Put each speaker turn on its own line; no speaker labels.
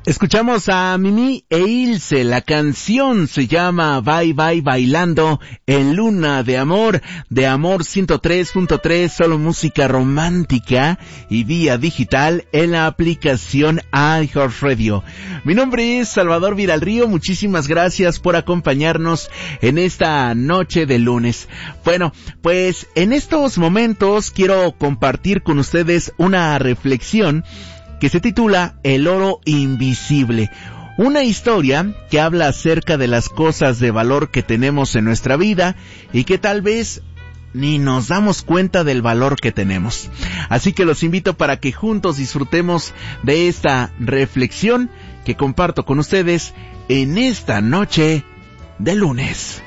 Escuchamos a Mimi e Ilse, la canción se llama Bye Bye Bailando en Luna de Amor 103.3, solo música romántica y vía digital en la aplicación iHeartRadio. Mi nombre es Salvador Viralrío, muchísimas gracias por acompañarnos en esta noche de lunes. Bueno, pues en estos momentos quiero compartir con ustedes una reflexión que se titula El oro invisible. Una historia que habla acerca de las cosas de valor que tenemos en nuestra vida y que tal vez ni nos damos cuenta del valor que tenemos. Así que los invito para que juntos disfrutemos de esta reflexión que comparto con ustedes en esta noche de lunes.